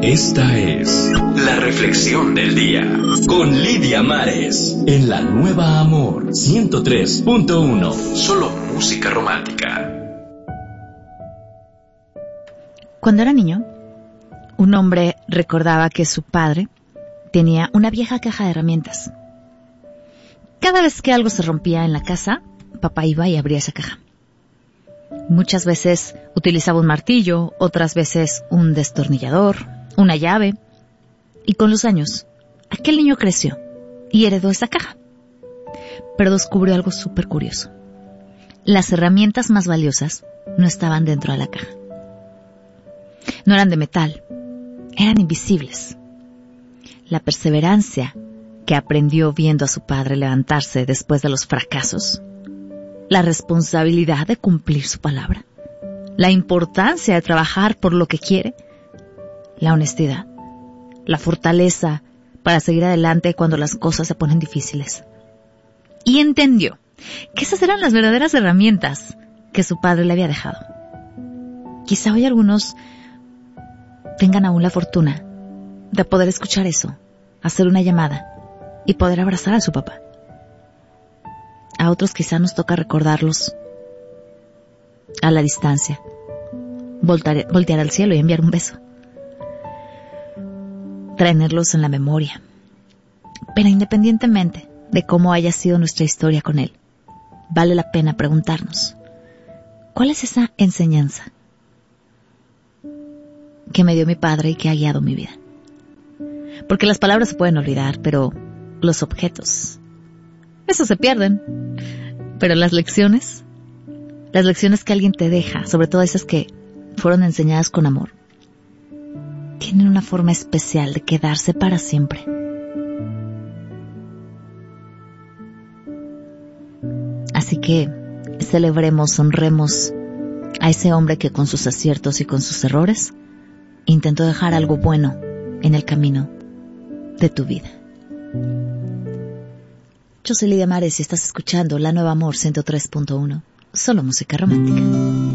Esta es la reflexión del día con Lidia Mares en La Nueva Amor 103.1. Solo música romántica. Cuando era niño, un hombre recordaba que su padre tenía una vieja caja de herramientas. Cada vez que algo se rompía en la casa, papá iba y abría esa caja. Muchas veces utilizaba un martillo, otras veces un destornillador, una llave. Y con los años, aquel niño creció y heredó esa caja. Pero descubrió algo súper curioso. Las herramientas más valiosas no estaban dentro de la caja. No eran de metal, eran invisibles. La perseverancia que aprendió viendo a su padre levantarse después de los fracasos, la responsabilidad de cumplir su palabra, la importancia de trabajar por lo que quiere, la honestidad, la fortaleza para seguir adelante cuando las cosas se ponen difíciles. Y entendió que esas eran las verdaderas herramientas que su padre le había dejado. Quizá hoy algunos tengan aún la fortuna de poder escuchar eso, hacer una llamada y poder abrazar a su papá. A otros quizá nos toca recordarlos a la distancia, voltear al cielo y enviar un beso, traerlos en la memoria. Pero independientemente de cómo haya sido nuestra historia con él, vale la pena preguntarnos, ¿cuál es esa enseñanza que me dio mi padre y que ha guiado mi vida? Porque las palabras se pueden olvidar, pero los objetos, esos se pierden. Pero las lecciones que alguien te deja, sobre todo esas que fueron enseñadas con amor, tienen una forma especial de quedarse para siempre. Así que celebremos, honremos a ese hombre que con sus aciertos y con sus errores intentó dejar algo bueno en el camino de tu vida. Yo soy Lidia Mares y estás escuchando La Nueva Amor 103.1. Solo música romántica.